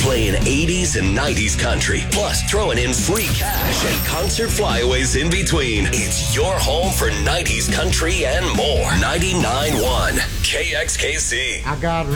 playing 80s and 90s country, plus throwing in free cash and concert flyaways in between. It's your home for 90s country and more. 99.1 KXKC. I got